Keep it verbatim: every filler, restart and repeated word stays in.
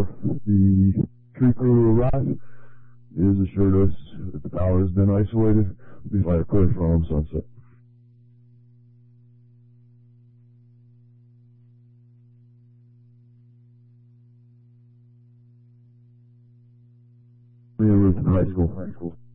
before the tree crew arrived is assured us that the power has been isolated. We fire clear from sunset. We moved to high school. High school.